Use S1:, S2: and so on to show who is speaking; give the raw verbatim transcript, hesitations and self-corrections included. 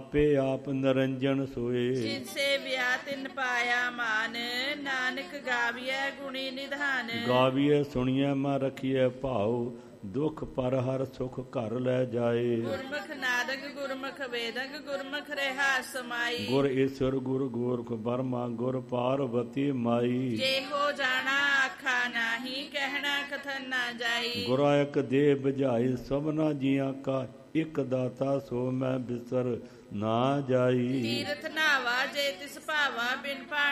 S1: ਆਪੇ ਆਪ ਨਿਰੰਜਨ ਸੋਏ।
S2: ਜਿਨ ਸੇਵਿਆ ਤਿਨ ਪਾਇਆ ਮਾਨ, ਨਾਨਕ ਗਾਵੀਐ ਗੁਣੀ ਨਿਧਾਨ।
S1: ਗਾਵੀਐ ਸੁਣੀਐ ਮਨ ਰਖੀਐ ਭਾਉ, ਦੁਖ ਪਰ ਹਰ ਸੁਖ ਘਰ ਲੈ ਜਾਏ।
S2: ਗੁਰਮੁਖ ਨਾਦਕ ਗੁਰਮੁਖ ਵੇਦਕ, ਗੁਰਮੁਖ ਰਹਾ ਸਮਾਈ।
S1: ਗੁਰ ਈਸ਼ਵਰ ਗੁਰ ਗੋਰਖ ਬਰਮਾ, ਗੁਰ ਪਾਰਵਤੀ ਮਾਈ।
S2: ਜੇ ਹੋ ਜਾਣਾ ਆਖਾ ਨਾਹੀ, ਕਹਿਣਾ ਕਥਨ ਨਾ ਜਾਈ।
S1: ਗੁਰਾ ਇਕ ਦੇਹ ਬੁਝਾਈ, ਸਭਨਾ ਜੀਆਂ ਕਾ ਇਕ ਦਾਤਾ, ਸੋ ਮੈਂ ਬਿਸਰ ਨਾ ਜਾਈ।
S2: ਤੀਰਥ ਨਾਵਾ ਜੇ ਤਿਸ ਭਾਵਾ, ਬਿਨ